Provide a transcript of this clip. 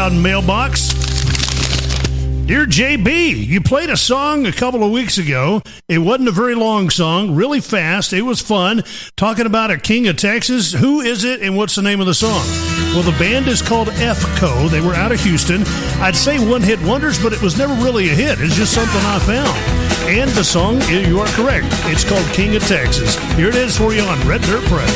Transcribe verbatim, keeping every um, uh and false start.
Loud mailbox. Dear J B, you played a song a couple of weeks ago. It wasn't a very long song, really fast. It was fun. Talking about a King of Texas. Who is it and what's the name of the song? Well, the band is called F C O. They were out of Houston. I'd say one-hit wonders, but it was never really a hit. It's just something I found. And the song, you are correct. It's called King of Texas. Here it is for you on Red Dirt Press.